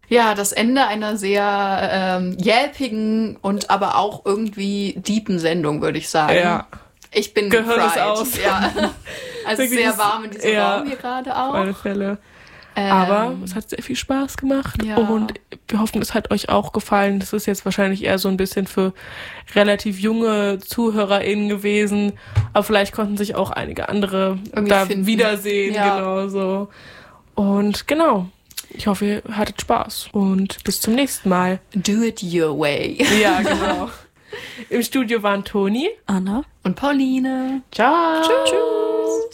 Ja, das Ende einer sehr yelpigen und aber auch irgendwie deepen Sendung, würde ich sagen. Ja. Ich bin Gehirn ist gefried. aus. Ja. Also Wirklich sehr ist- warm in diesem ja, Raum hier gerade auch. Auf alle Fälle. Aber es hat sehr viel Spaß gemacht Ja. und wir hoffen, es hat euch auch gefallen. Das ist jetzt wahrscheinlich eher so ein bisschen für relativ junge ZuhörerInnen gewesen, aber vielleicht konnten sich auch einige andere Irgendwie da finden. wiedersehen, Ja. genau so. Und genau, ich hoffe, ihr hattet Spaß und bis zum nächsten Mal. Do it your way. Ja, genau. Im Studio waren Toni Anna. Und Pauline. Ciao. Tschüss.